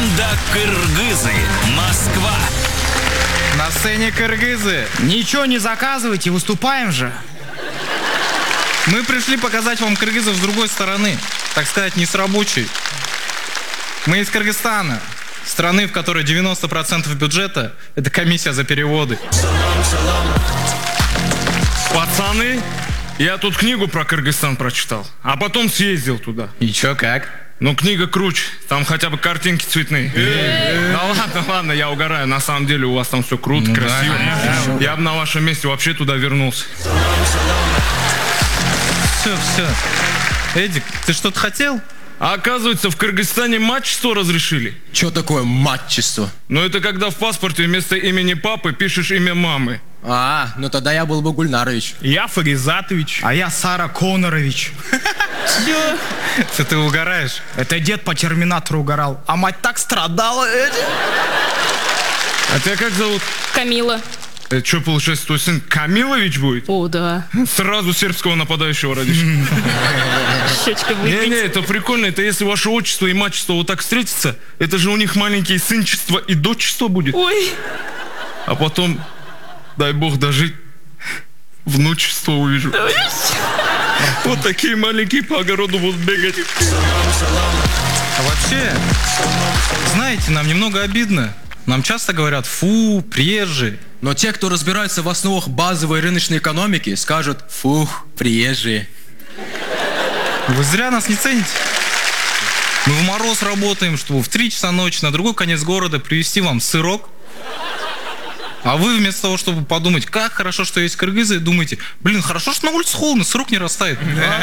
Команда «Кыргызы». Москва. На сцене кыргызы. Ничего не заказывайте, выступаем же. Мы пришли показать вам кыргызов с другой стороны. Так сказать, не с рабочей. Мы из Кыргызстана. Страны, в которой 90% бюджета – это комиссия за переводы. Пацаны, я тут книгу про Кыргызстан прочитал, а потом съездил туда. И чё, как? Ну, книга круче, там хотя бы картинки цветные. Да ладно, я угораю, на самом деле у вас там все круто, красиво. Я бы на вашем месте вообще туда вернулся. Все. Эдик, ты что-то хотел? А оказывается, в Кыргызстане матчество разрешили. Что такое матчество? Ну, это когда в паспорте вместо имени папы пишешь имя мамы. А, ну тогда я был бы Гульнарович. Я Фаризатович. А я Сара Конорович. Что ты угораешь? Это дед по Терминатору угорал, а мать так страдала. А тебя как зовут? Камила. Это что, получается, твой сын Камилович будет? О, да. Сразу сербского нападающего родишь. Щечка выпить. Не, это прикольно, это если ваше отчество и матчество вот так встретятся, это же у них маленькие сынчество и дочество будет. Ой. А потом, дай бог дожить, внучество увижу. Вот такие маленькие по огороду будут бегать. А вообще, знаете, нам немного обидно. Нам часто говорят: фу, приезжие. Но те, кто разбирается в основах базовой рыночной экономики, скажут: фух, приезжие. Вы зря нас не цените. Мы в мороз работаем, чтобы в 3 часа ночи на другой конец города привезти вам сырок. А вы вместо того, чтобы подумать, как хорошо, что есть кыргызы, думаете: блин, хорошо, что на улице холодно, сырок не растает.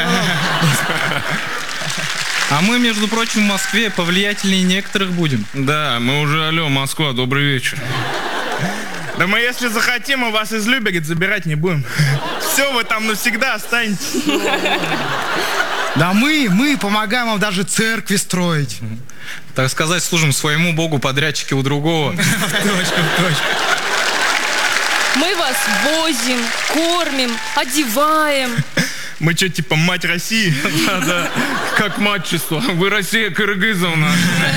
А мы, между прочим, в Москве повлиятельнее некоторых будем. Да, мы уже, алло, Москва, добрый вечер. Да мы, если захотим, мы вас из Люберец забирать не будем. Все, вы там навсегда останетесь. Да мы помогаем вам даже церкви строить. Так сказать, служим своему богу, подрядчики у другого. В точку. Мы вас возим, кормим, одеваем. Мы что, типа мать России? Да, как матчество. Вы Россия кыргызовна.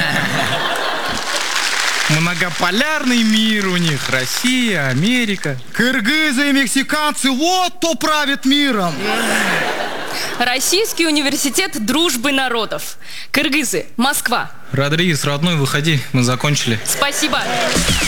Многополярный мир у них. Россия, Америка. Кыргызы и мексиканцы, вот кто правит миром. Российский университет дружбы народов. Кыргызы, Москва. Родригес, родной, выходи, мы закончили. Спасибо.